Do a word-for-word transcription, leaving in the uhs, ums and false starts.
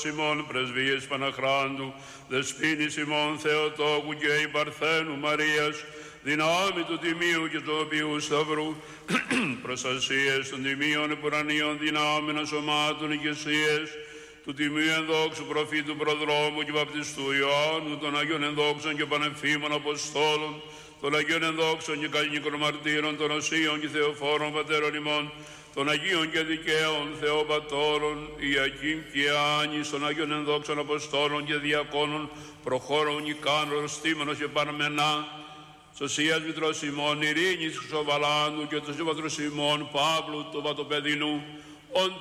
Σιμών πρεσβείες Παναχράντου, Δεσποίνης ημών Θεοτόκου και η Παρθένου Μαρίας, δυνάμει του Τιμίου και του Οποίου Σταυρού, προστασίες των Τιμίων Επουρανίων δυνάμεων σωμάτων ηγεσίες, του Τιμίου ενδόξου προφήτου προδρόμου και βαπτιστού Ιωάννου, των Αγίων ενδόξων και πανεφήμων Αποστόλων, των Αγίων ενδόξων και καλλινικών μαρτύρων, των Οσίων και Θεοφόρων Πατέρων ημών, των Αγίων και Δικαίων Θεοπατώρων, Ιακήμ και Άνης, των Αγίων ενδόξων Αποστόλων και Διακόνων, προχώρων Ικάνων, Στήμενος και Παρμενά, Σωσίας Μητρός ημών, Ειρήνης Χρυσοβαλάνου και του Πατρός ημών, Παύλου του Βατοπεδινού,